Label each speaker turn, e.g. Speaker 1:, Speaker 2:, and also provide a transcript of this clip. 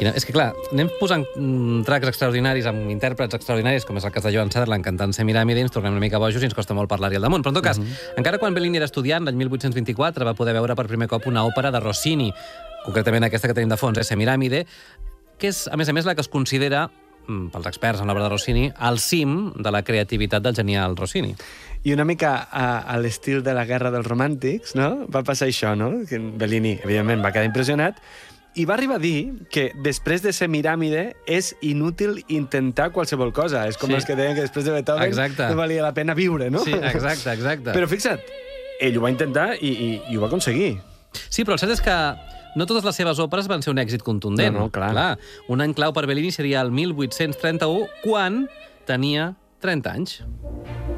Speaker 1: És que, clar, anem posant tracks extraordinaris amb intèrprets extraordinaris, com és el cas de Joan Sutherland cantant Semíramide, i ens tornem una mica bojos i ens costa molt parlar-hi al damunt. Però, en tot cas, encara quan Bellini era estudiant, l'any 1824, va poder veure per primer cop una òpera de Rossini, concretament aquesta que tenim de fons, Semíramide, que és, a més, la que es considera, pels experts en l'obra de Rossini, al cim de la creativitat del genial Rossini.
Speaker 2: I una mica a l'estil de la Guerra dels Romàntics, no? Va passar això, no? Que Bellini, evidentment, va quedar impressionat i va arribar a dir que després de Semíramide és inútil intentar qualsevol cosa. És com els que deien que després de Beethoven no valia la pena viure, no?
Speaker 1: Sí, exacte.
Speaker 2: Però fixa't, ell ho va intentar i ho va aconseguir.
Speaker 1: Sí, però el cert és que no totes les seves òperes van ser un èxit contundent.
Speaker 2: No, clar.
Speaker 1: Un any clau per Bellini seria el 1831, quan tenia 30 anys.